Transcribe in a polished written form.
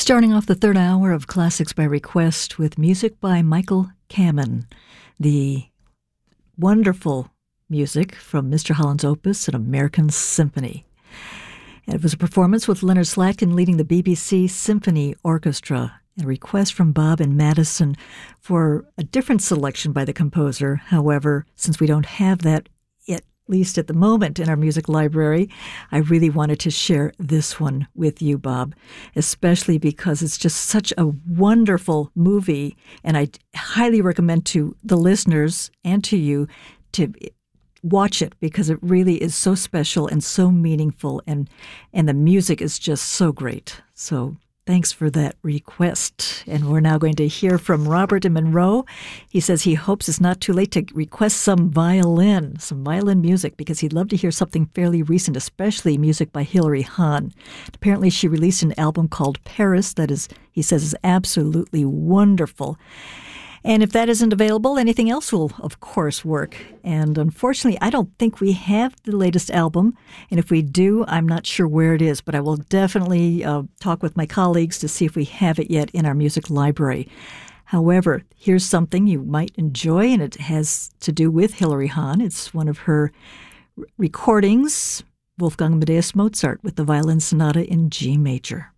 Starting off the third hour of Classics by Request with music by Michael Kamen, the wonderful music from Mr. Holland's opus, An American Symphony. And it was a performance with Leonard Slatkin leading the BBC Symphony Orchestra. A request from Bob and Madison for a different selection by the composer. However, since we don't have that, at least at the moment, in our music library, I really wanted to share this one with you, Bob, especially because it's just such a wonderful movie, and I highly recommend to the listeners and to you to watch it because it really is so special and so meaningful, and the music is just so great. So thanks for that request. And we're now going to hear from Robert in Monroe. He says he hopes it's not too late to request some violin music, because he'd love to hear something fairly recent, especially music by Hilary Hahn. Apparently she released an album called Paris that is, he says, is absolutely wonderful. And if that isn't available, anything else will, of course, work. And unfortunately, I don't think we have the latest album. And if we do, I'm not sure where it is. But I will definitely talk with my colleagues to see if we have it yet in our music library. However, here's something you might enjoy, and it has to do with Hilary Hahn. It's one of her recordings, Wolfgang Amadeus Mozart, with the Violin Sonata in G major.